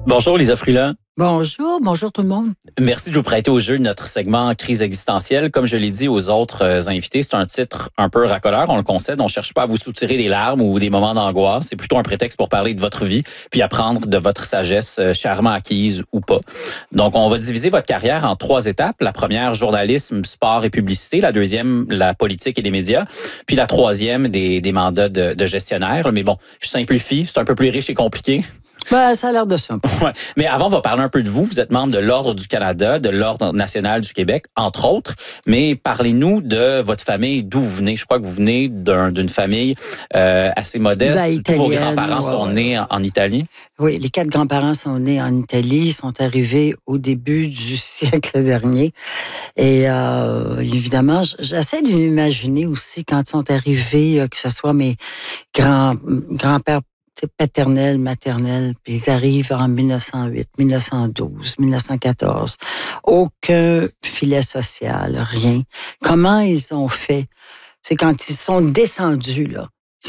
Bonjour Lisa Frula. Bonjour tout le monde. Merci de vous prêter au jeu de notre segment Crise existentielle. Comme je l'ai dit aux autres invités, c'est un titre un peu racoleur, on le concède. On cherche pas à vous soutirer des larmes ou des moments d'angoisse. C'est plutôt un prétexte pour parler de votre vie puis apprendre de votre sagesse, chèrement acquise ou pas. Donc, on va diviser votre carrière en 3 étapes. La première, journalisme, sport et publicité. La deuxième, la politique et les médias. Puis la troisième, des mandats de gestionnaire. Mais bon, je simplifie, c'est un peu plus riche et compliqué. Ben, ça a l'air de ça. Ouais. Mais avant, on va parler un peu de vous. Vous êtes membre de l'Ordre du Canada, de l'Ordre national du Québec, entre autres. Mais parlez-nous de votre famille, d'où vous venez. Je crois que vous venez d'une famille assez modeste. Ben, Tous vos grands-parents sont nés en Italie. Oui, les 4 grands-parents sont nés en Italie. Ils sont arrivés au début du siècle dernier. Et évidemment, j'essaie de m'imaginer aussi quand ils sont arrivés, que ce soit mes grands-pères paternels, maternels, puis ils arrivent en 1908, 1912, 1914. Aucun filet social, rien. Comment ils ont fait? C'est quand ils sont descendus, là. Ils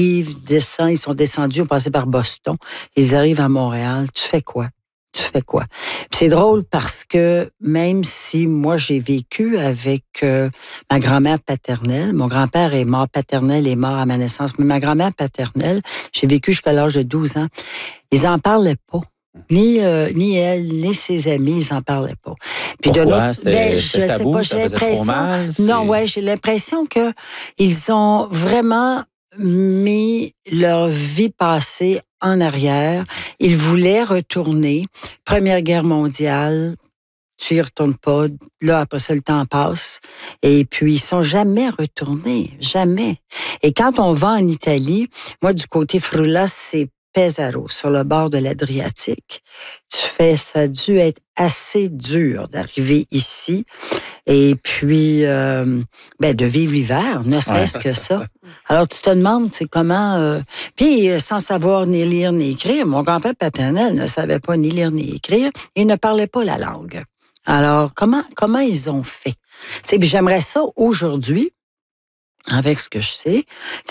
sont descendus, ils ont passé par Boston. Ils arrivent à Montréal. Tu fais quoi? Puis c'est drôle parce que même si moi j'ai vécu avec ma grand-mère paternelle, mon grand-père est mort paternel et mort à ma naissance, mais ma grand-mère paternelle, j'ai vécu jusqu'à l'âge de 12 ans, ils en parlaient pas. Ni elle, ni ses amis, ils en parlaient pas. Puis pourquoi? Je tabou, sais pas, ça faisait trop mal? J'ai l'impression que ils ont vraiment mis leur vie passée en arrière. Ils voulaient retourner. Première Guerre mondiale, tu y retournes pas. Là, après ça, le temps passe. Et puis, ils sont jamais retournés. Jamais. Et quand on va en Italie, moi, du côté Frula, c'est Pesaro, sur le bord de l'Adriatique. Ça a dû être assez dur d'arriver ici et puis de vivre l'hiver, ne serait-ce que ça. Alors, tu te demandes, c'est comment... Puis, sans savoir ni lire ni écrire, mon grand-père paternel ne savait pas ni lire ni écrire et ne parlait pas la langue. Alors, comment ils ont fait? Puis j'aimerais ça aujourd'hui, avec ce que je sais,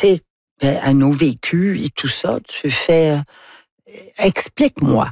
à nos vécus et tout ça, tu fais... Explique-moi.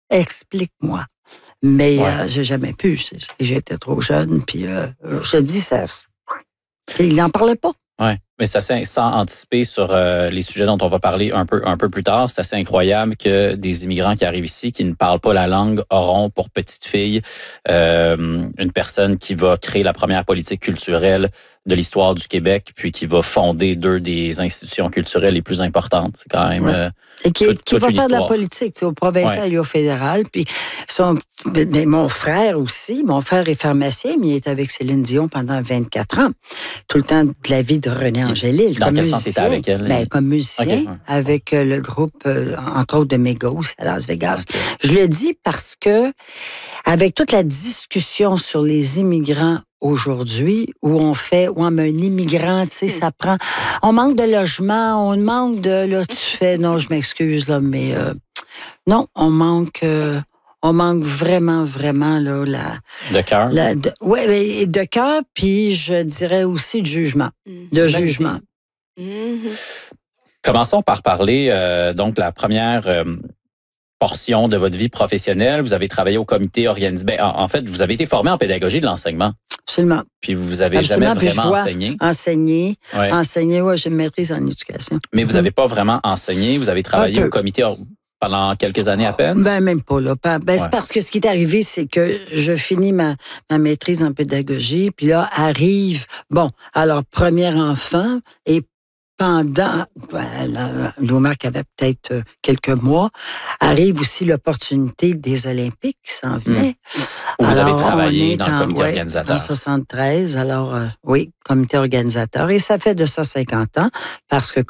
Mais j'ai jamais pu. J'étais trop jeune, puis je te dis, ça... Il n'en parlait pas. Oui, mais c'est assez, sans anticiper sur les sujets dont on va parler un peu plus tard, c'est assez incroyable que des immigrants qui arrivent ici, qui ne parlent pas la langue, auront pour petite fille une personne qui va créer la première politique culturelle de l'histoire du Québec, puis qui va fonder 2 des institutions culturelles les plus importantes. C'est quand même... Et qui va faire de la politique au provincial et au fédéral. Puis mon frère aussi, mon frère est pharmacien, mais il est avec Céline Dion pendant 24 ans. Tout le temps de la vie de René Angélil. Dans quel sens t'étais avec elle? Comme musicien, avec le groupe, entre autres, de Mégos à Las Vegas. Okay. Je le dis parce que, avec toute la discussion sur les immigrants aujourd'hui, où on met un immigrant, ça prend... On manque de logement, on manque de... Là, tu fais... Non, je m'excuse, là, mais... non, on manque vraiment, là, de cœur? Oui, de cœur, puis je dirais aussi de jugement. De jugement. Commençons par parler, donc, la première... portion de votre vie professionnelle. Vous avez travaillé au comité organisé. En fait, vous avez été formé en pédagogie de l'enseignement. Absolument. Puis vous avez jamais vraiment enseigné. Enseigner, oui, j'ai une maîtrise en éducation. Mais vous n'avez pas vraiment enseigné. Vous avez travaillé au comité pendant quelques années à peine? Même pas, là. C'est parce que ce qui est arrivé, c'est que je finis ma maîtrise en pédagogie, puis là, arrive, alors, premier enfant, et pendant, Louis-Marc avait peut-être quelques mois, arrive aussi l'opportunité des Olympiques qui s'en venaient. Vous avez travaillé dans le comité organisateur. En 73, alors oui, comité organisateur. Et ça fait de ça 50 ans, parce que